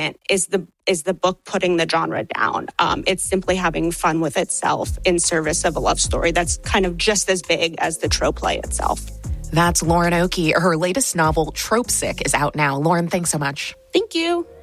isn't is the book putting the genre down. It's simply having fun with itself in service of a love story that's kind of just as big as the trope play itself. That's Lauren Oakey. Her latest novel, Trope Sick, is out now. Lauren, thanks so much. Thank you.